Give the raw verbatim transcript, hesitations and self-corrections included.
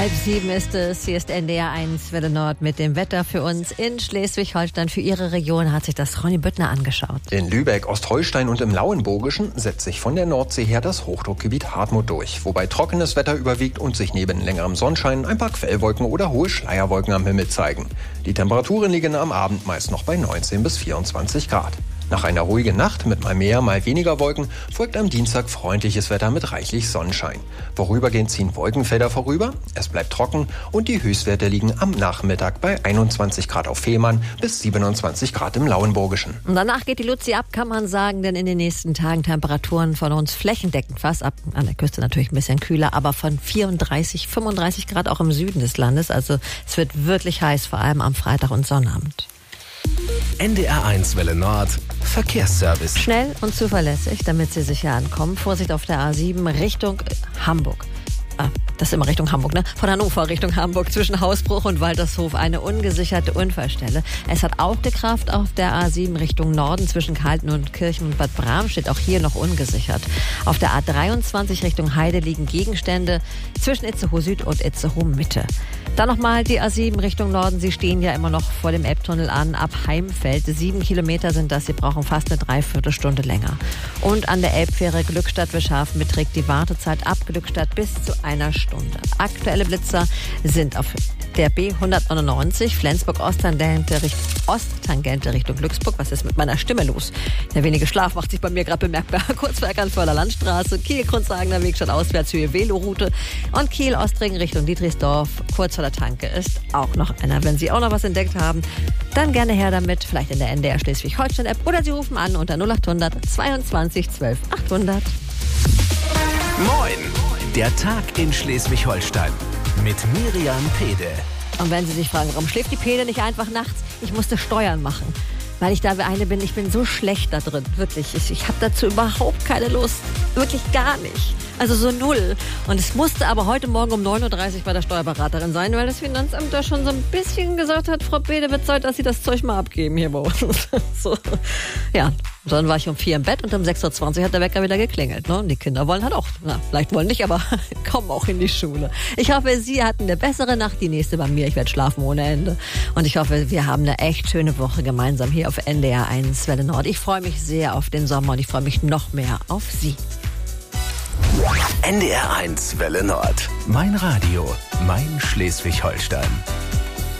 Halb sieben ist es. Hier ist N D R eins Welle Nord mit dem Wetter für uns in Schleswig-Holstein. Für Ihre Region hat sich das Ronny Büttner angeschaut. In Lübeck, Ostholstein und im Lauenburgischen setzt sich von der Nordsee her das Hochdruckgebiet Hartmut durch, wobei trockenes Wetter überwiegt und sich neben längerem Sonnenschein ein paar Quellwolken oder hohe Schleierwolken am Himmel zeigen. Die Temperaturen liegen am Abend meist noch bei neunzehn bis vierundzwanzig Grad. Nach einer ruhigen Nacht mit mal mehr, mal weniger Wolken folgt am Dienstag freundliches Wetter mit reichlich Sonnenschein. Vorübergehend ziehen Wolkenfelder vorüber, es bleibt trocken und die Höchstwerte liegen am Nachmittag bei einundzwanzig Grad auf Fehmarn bis siebenundzwanzig Grad im Lauenburgischen. Und danach geht die Luzi ab, kann man sagen, denn in den nächsten Tagen Temperaturen von uns flächendeckend fast ab, an der Küste natürlich ein bisschen kühler, aber von vierunddreißig, fünfunddreißig Grad auch im Süden des Landes. Also es wird wirklich heiß, vor allem am Freitag und Sonnabend. N D R eins Welle Nord Verkehrsservice. Schnell und zuverlässig, damit Sie sicher ankommen. Vorsicht auf der A sieben Richtung Hamburg. Ah, das ist immer Richtung Hamburg, ne? Von Hannover Richtung Hamburg zwischen Hausbruch und Waltershof eine ungesicherte Unfallstelle. Es hat auch gekraft auf der A sieben Richtung Norden zwischen Kalten und Kirchen und Bad Bramstedt, auch hier noch ungesichert. Auf der A dreiundzwanzig Richtung Heide liegen Gegenstände zwischen Itzehoe Süd und Itzehoe Mitte. Dann nochmal die A sieben Richtung Norden. Sie stehen ja immer noch vor dem Elbtunnel an, ab Heimfeld. Sieben Kilometer sind das. Sie brauchen fast eine Dreiviertelstunde länger. Und an der Elbfähre Glückstadt-Wischhafen beträgt die Wartezeit ab Glückstadt bis zu einer Stunde. Aktuelle Blitzer sind auf der B hundertneunundneunzig, Flensburg-Osttangente Osttangente Richtung Glücksburg. Was ist mit meiner Stimme los? Der wenige Schlaf macht sich bei mir gerade bemerkbar. Kurz vor Eckernförder Landstraße, Kiel-Grundsagener Weg statt Auswärtshöhe Veloroute und Kiel-Ostringen Richtung Dietrichsdorf. Kurz vor der Tanke ist auch noch einer. Wenn Sie auch noch was entdeckt haben, dann gerne her damit. Vielleicht in der N D R Schleswig-Holstein-App oder Sie rufen an unter null achthundert zweiundzwanzig zwölf achthundert. Moin! Der Tag in Schleswig-Holstein mit Miriam Pede. Und wenn Sie sich fragen, warum schläft die Pede nicht einfach nachts? Ich musste Steuern machen, weil ich da eine bin. Ich bin so schlecht da drin, wirklich. Ich, ich habe dazu überhaupt keine Lust, wirklich gar nicht. Also so null. Und es musste aber heute Morgen um neun Uhr dreißig bei der Steuerberaterin sein, weil das Finanzamt da schon so ein bisschen gesagt hat, Frau Pede, wird Zeit, dass Sie das Zeug mal abgeben hier bei uns. So. Ja, und dann war ich um vier im Bett und um sechs Uhr zwanzig hat der Wecker wieder geklingelt. Ne? Und die Kinder wollen halt auch, na, vielleicht wollen nicht, aber kommen auch in die Schule. Ich hoffe, Sie hatten eine bessere Nacht, die nächste bei mir. Ich werde schlafen ohne Ende. Und ich hoffe, wir haben eine echt schöne Woche gemeinsam hier auf N D R eins Welle Nord. Ich freue mich sehr auf den Sommer und ich freue mich noch mehr auf Sie. N D R eins Welle Nord. Mein Radio, mein Schleswig-Holstein.